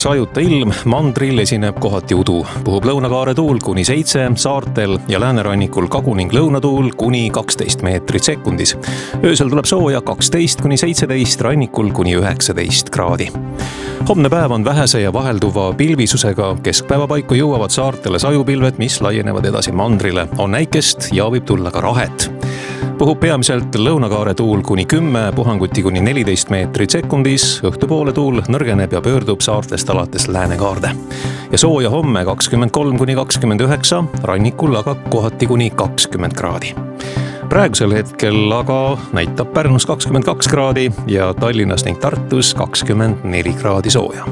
Sajuta ilm, mandril esineb kohati udu. Puhub lõunakaare tuul kuni 7, saartel ja läänerannikul kagu- ning lõunatuul kuni 12 meetrit sekundis. Öösel tuleb sooja 12 kuni 17, rannikul kuni 19 kraadi. Homne päev on vähese ja vahelduva pilvisusega. Keskpäeva paiku jõuavad saartele sajupilved, mis laienevad edasi mandrile. On näikest ja võib tulla ka rahet. Puhub peamiselt lõunakaare tuul kuni 10, puhanguti kuni 14 meetrit sekundis. Õhtupoole tuul nõrgeneb ja pöördub saartest alates läänekaarde. Ja sooja homme 23 kuni 29, rannikul aga kohati kuni 20 kraadi. Praegusel hetkel aga näitab Pärnus 22 kraadi ja Tallinnas ning Tartus 24 kraadi sooja.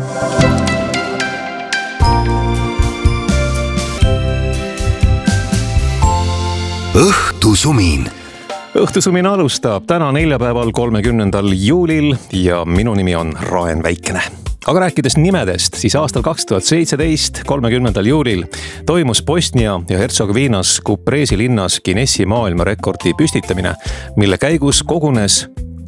Õhtusumin. Õhtusumin alustab täna neljapäeval 30. juulil ja minu nimi on Raen Väikene. Aga rääkides nimedest, siis aastal 2017, 30. juulil toimus Bosnia ja Hertsegoviinas Kupresi linnas Guinessi maailmarekordi püstitamine, mille käigus kogunes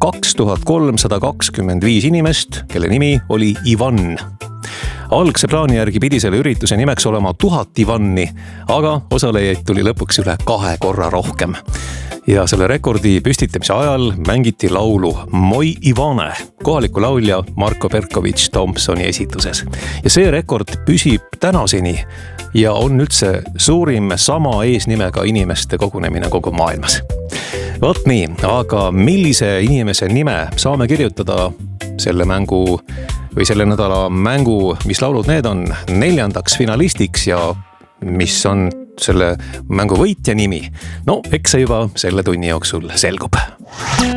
2325 inimest, kelle nimi oli Ivan. Algse plaani järgi pidi selle ürituse nimeks olema 1000 Ivanni, aga osalejaid tuli lõpuks üle 2 korra rohkem. Ja selle rekordi püstitamise ajal mängiti laulu Moi Ivane kohaliku laulja Marko Perkovitš Thompsoni esituses. Ja see rekord püsib tänaseni ja on üldse suurim sama eesnimega inimeste kogunemine kogu maailmas. Vot nii, aga millise inimese nime saame kirjutada selle mängu või selle nädala mängu, mis laulud need on 4. finalistiks ja mis on selle mängu võitja nimi? No, eks see juba selle tunni jooksul selgub.